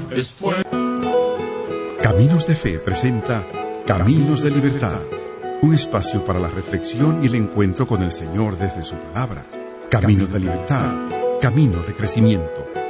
es fuego. Caminos de Fe presenta Caminos de Libertad, un espacio para la reflexión y el encuentro con el Señor desde su palabra. Caminos de Libertad, caminos de crecimiento.